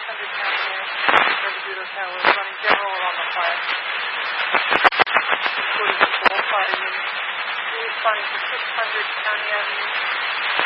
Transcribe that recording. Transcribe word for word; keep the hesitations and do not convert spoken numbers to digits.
hundred County Avenue, Bernardino Towers, running general along the fire. Including the full fire unit. Responding to six hundred County Avenue.